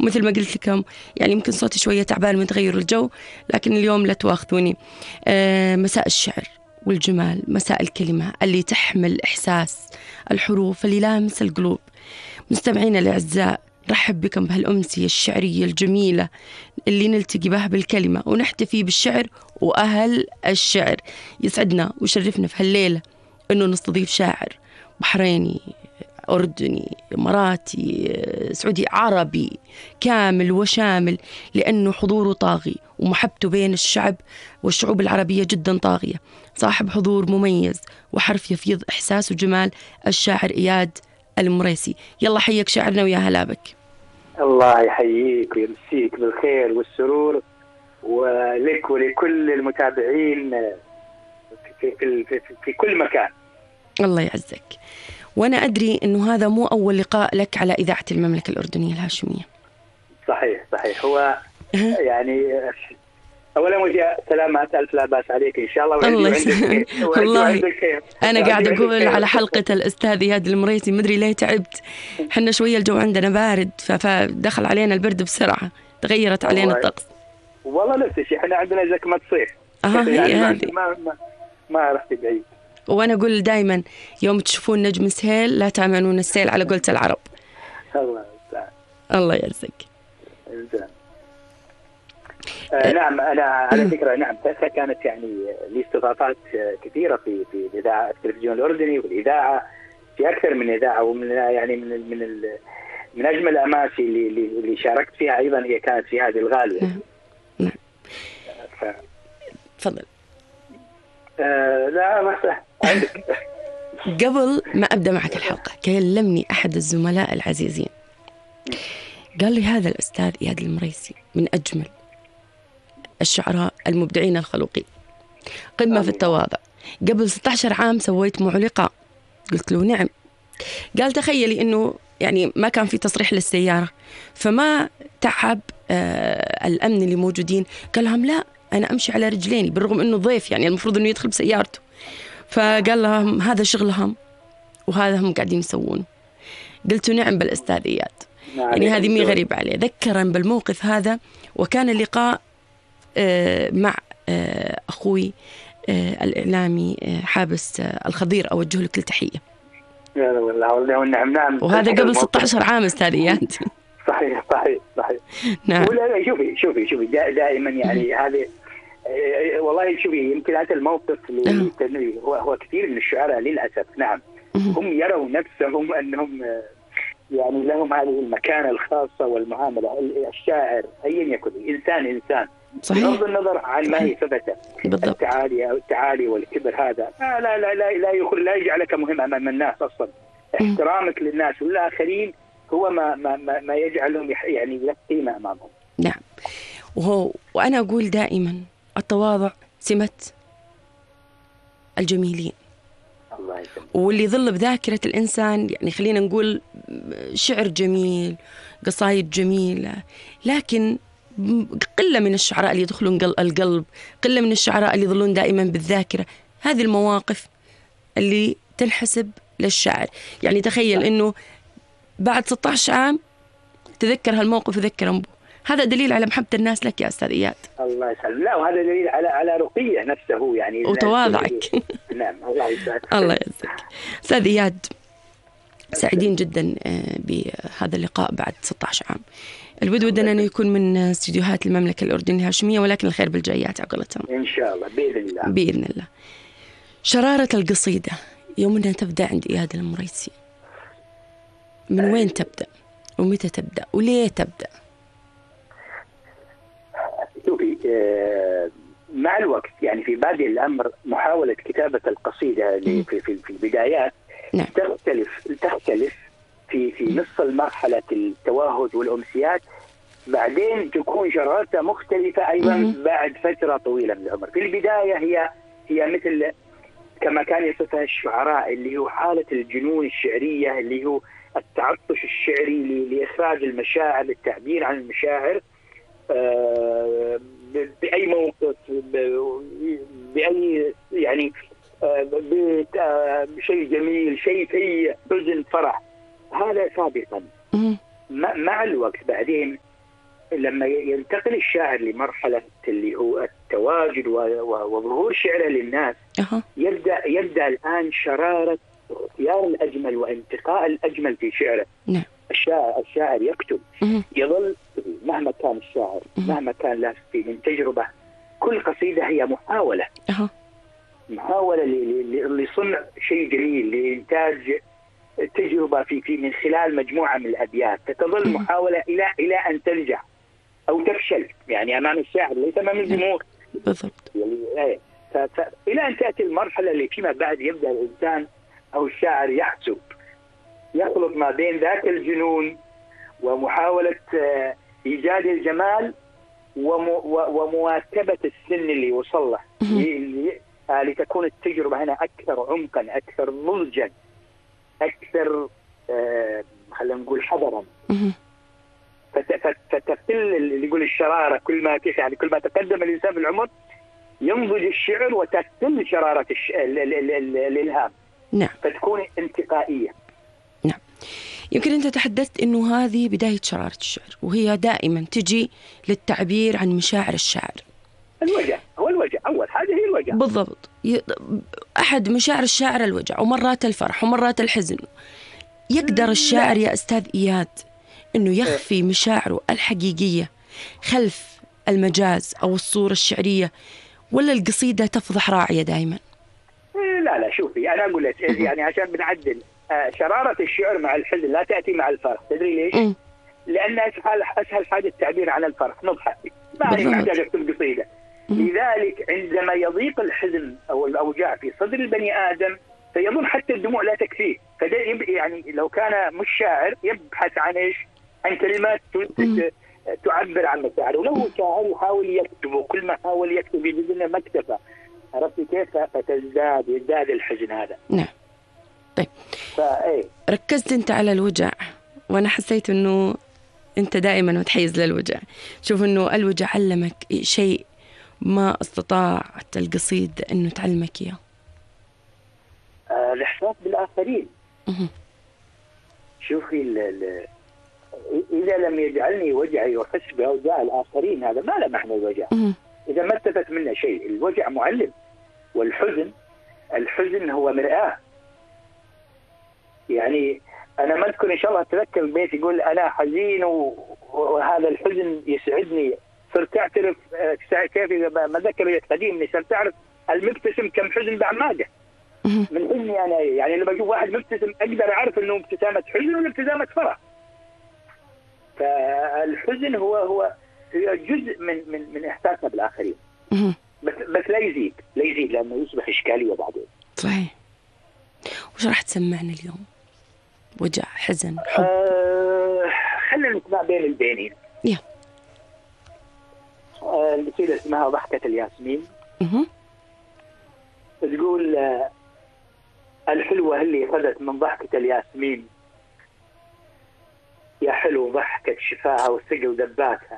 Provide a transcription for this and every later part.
ومثل ما قلت لكم يعني يمكن صوتي شوية تعبان من تغير الجو، لكن اليوم لا تواخذوني. مساء الشعر والجمال، مساء الكلمة اللي تحمل إحساس، الحروف اللي لامس القلوب. مستمعينا الأعزاء، رحب بكم بهالأمسية الشعرية الجميلة اللي نلتقي بها بالكلمة ونحتفي بالشعر وأهل الشعر. يسعدنا ويشرفنا في هالليلة أنه نستضيف شاعر بحريني، أردني، إماراتي، سعودي، عربي كامل وشامل، لأنه حضوره طاغي ومحبته بين الشعب والشعوب العربية جدا طاغية. صاحب حضور مميز وحرف يفيض إحساس وجمال، الشاعر إياد المريسي. يلا حيك شاعرنا ويا هلا بك. الله يحييك ويمسيك بالخير والسرور، ولك ولكل المتابعين في كل مكان. الله يعزك. وأنا أدري أنه هذا مو أول لقاء لك على إذاعة المملكة الأردنية الهاشمية. صحيح. هو يعني أولا وجه سلامات، ألف لا بأس عليك إن شاء الله. الله يسلمك. والله أنا قاعد أقول على حلقة الأستاذ إياد المريسي مدري ليه تعبت. حنا شوية الجو عندنا بارد، فدخل علينا البرد بسرعة، تغيرت علينا الطقس. والله نفس الشيء، احنا عندنا زكمة صيف. هي هذه ما رحت بعيد. وأنا أقول دايما يوم تشوفون نجم سهيل لا تأمنون السيل، على قولة العرب. الله يرزقك. نعم، أنا على فكرة نعم كانت يعني لي استضافات كثيرة في الإذاعة، التلفزيون الأردني والإذاعة، في أكثر من إذاعة، ومن يعني من أجمل الأماكن اللي شاركت فيها أيضا هي كانت في هذه الغالية. نعم. تفضل. لا ما عندك. قبل ما أبدأ معك الحلقة كلمني أحد الزملاء العزيزين، قال لي هذا الأستاذ إياد المريسي من أجمل الشعراء المبدعين الخلوقين، قمة في التواضع. قبل 16 عام سويت معه لقاء. قلت له نعم. قال تخيلي إنه يعني ما كان في تصريح للسيارة، فما تعب الأمن اللي موجودين، قال لهم لا أنا أمشي على رجليني، بالرغم إنه ضيف يعني المفروض إنه يدخل بسيارته. فقال لهم هذا شغلهم وهذا هم قاعدين يسوونه. قلت نعم بالأستاذ إياد، يعني هذه مي غريبة عليه. ذكرن بالموقف هذا، وكان اللقاء مع أخوي الإعلامي حابس الخضير، أوجه له كل تحية. يا والله والنعم. وهذا قبل 16 عام أستاذ إياد. صحيح. نعم. ولا شوفي دائما يعني هذه والله شوفي، يمكن هذا الموقف اللي هو كثير من الشعراء للأسف نعم هم يروا نفسهم أنهم يعني لهم هذه المكانة الخاصة والمعاملة. الشاعر أيا يكن إنسان صحيح، بغض النظر عن ما هي ثبت. بالضبط. التعالي والكبر هذا لا يجعلك مهم أمام الناس أصلا. احترامك للناس والآخرين هو ما يجعلهم يعني لك قيمة أمامهم. نعم. وأنا أقول دائما التواضع سمة الجميلين. الله يسلمك. واللي يظل بذاكرة الإنسان يعني خلينا نقول شعر جميل، قصايد جميلة، لكن قلة من الشعراء اللي يدخلون القلب، قلة من الشعراء اللي يظلون دائما بالذاكرة. هذه المواقف اللي تنحسب للشاعر. يعني تخيل إنه بعد 16 عام تذكر هالموقف وذكر أنبو. هذا دليل على محبة الناس لك يا أستاذ إياد. الله يسلم. لا، وهذا دليل على رقيه نفسه يعني وتواضعك. نعم الله يسعدك. الله يعزك أستاذ إياد. سعيدين جدا بهذا اللقاء بعد 16 عام. ودنا أنه يكون من استديوهات المملكة الأردنية الهاشمية، ولكن الخير بالجايات عقلتهم إن شاء الله بإذن الله. شرارة القصيدة يوم أنها تبدأ عند إياد المريسي، من وين تبدأ ومتى تبدأ وليه تبدأ؟ شوفي، مع الوقت يعني في بادئ الأمر محاولة كتابة القصيدة في البدايات نعم. تختلف في نصف المرحلة التوهج والأمسيات، بعدين تكون شرارتها مختلفة أيضا بعد فترة طويلة من العمر. في البداية هي مثل كما كان يصفها الشعراء اللي هو حالة الجنون الشعرية، اللي هو التعطش الشعري لإخراج المشاعر، للتعبير عن المشاعر بأي موقف، بأي يعني بشيء جميل، شيء فيه حزن، فرح. هذا سابقا. مع الوقت بعدين لما ينتقل الشاعر لمرحلة اللي هو التواجد وظهور شعره للناس، يبدأ الآن شرارة اختيار الأجمل وانتقاء الأجمل في شعره. نعم. الشاعر يكتب، يظل مهما كان الشاعر، مهما كان له من تجربة، كل قصيدة هي محاولة لصنع شيء جميل، لإنتاج تجربة في من خلال مجموعة من الأبيات، فتظل محاولة إلى أن تنجح أو تفشل، يعني أمام الشاعر ليس أمام الجمهور. بالضبط. يعني إلى أن تأتي المرحلة اللي فيما بعد يبدأ الإنسان أو الشاعر يحسب، يخلط ما بين ذاك الجنون ومحاولة إيجاد الجمال ومواكبة السن اللي وصل له، لتكون التجربة هنا أكثر عمقا، أكثر نضجا، أكثر خلينا نقول حذرا. فتقل اللي يقول الشرارة، كل ما تقدم الإنسان في العمر ينضج الشعر وتقل شرارة الإلهام. نعم. فتكون انتقائية. نعم. يمكن أنت تحدثت أنه هذه بداية شرارة الشعر، وهي دائما تجي للتعبير عن مشاعر الشاعر. الوجع أول حاجة هي الوجع. بالضبط. أحد مشاعر الشاعر الوجع، ومرات الفرح ومرات الحزن. يقدر الشاعر يا أستاذ إياد أنه يخفي مشاعره الحقيقية خلف المجاز أو الصورة الشعرية، ولا القصيدة تفضح راعية دائما؟ لا شوفي، أنا أقول لك يعني عشان بنعدل، شرارة الشعر مع الحزن لا تأتي مع الفرح. تدري ليش؟ لأن أسهل حاجة التعبير عن الفرح، نضحك، ما هي محتاجة أكتب قصيدة. لذلك عندما يضيق الحزن أو الأوجاع في صدر البني آدم فيظن حتى الدموع لا تكفيه، يعني لو كان مش شاعر يبحث عن إيش؟ عن كلمات تعبر عن مشاعره. ولو شاعر يحاول يكتب، وكل ما حاول يكتب يجد ما اكتفى. عرفت كيف؟ يزداد الحزن هذا. نعم. طيب، ركزت أنت على الوجع، وأنا حسيت أنه أنت دائما متحيز للوجع. شوف أنه الوجع علمك شيء ما استطاعت القصيد أنه تعلمك إياه. الإحساس بالآخرين. شوفي، إذا لم يجعلني وجعي وحس بأوجاع الآخرين هذا ما له معنى الوجع. إذا ما استفدت منه شيء. الوجع معلم، والحزن هو مرآة. يعني أنا ما أذكر، إن شاء الله أتذكر البيت يقول أنا حزين وهذا الحزن يسعدني. صرت أعترف كيف ما ذكر قديم، صرت أعرف المبتسم كم حزن بعماده من حزني أنا. يعني لما أشوف واحد مبتسم أقدر أعرف إنه ابتسامة حزن ولا ابتسامة فرح. فالحزن هو جزء من إحساسنا بالآخرين. بس لا يزيد لأنه يصبح إشكالية بعدين. صحيح. وش راح تسمعنا اليوم؟ وجع، حزن، حب؟ خلينا نسمع بين البينين. القصيدة اسمها ضحكة الياسمين. تقول الحلوة اللي خذت من ضحكة الياسمين، يا حلو ضحكة شفاها وثقل دباتها،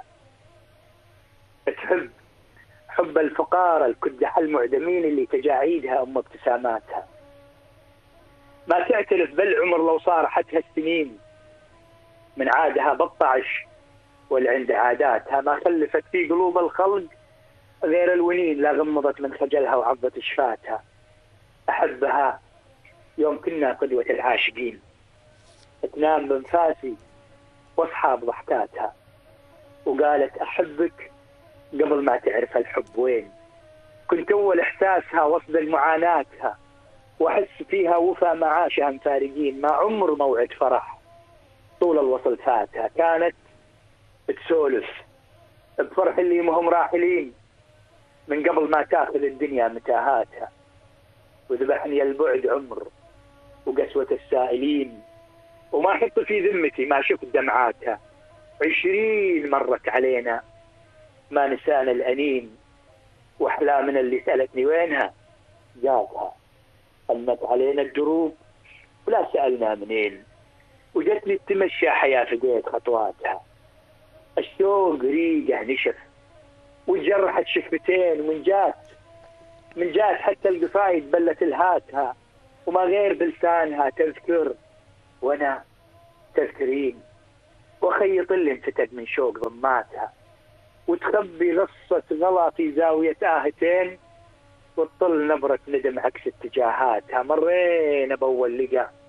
تحب حب الفقار الكدح المعدمين اللي تجاعيدها أم ابتساماتها، ما تعترف بالعمر لو صارحتها السنين، من عادها بطعش والعند عاداتها، ما خلفت في قلوب الخلق غير الونين، لا غمضت من خجلها وعضت شفاتها. أحبها يوم كنا قدوة العاشقين، تنام بانفاسي واصحاب ضحكاتها، وقالت أحبك قبل ما تعرف الحب وين، كنت أول إحساسها وصد معاناتها، وأحس فيها وفا معاشها مفارقين، ما عمر موعد فرح طول الوصل فاتها، كانت تسولف بفرح اللي مهم راحلين، من قبل ما تاخذ الدنيا متاهاتها، وذبحني البعد عمر وقسوة السائلين، وما حط في ذمتي ما شفت دمعاتها، 20 مرت علينا ما نسانا الأنين، وأحلامنا اللي سألتني وينها جاتها، أنت علينا الدروب ولا سألنا منين، وجت لي تمشى حياة فديت خطواتها، الشوق ريقه نشف وتجرحت شفتين، من جات حتى القصايد بلت الهاتها، وما غير بلسانها تذكر وانا تذكرين، وخيط اللي انفتد من شوق ضماتها، وتخبي غصة غلا في زاوية آهتين، وتطل نبرة ندم عكس اتجاهاتها. مرينا بأول لقا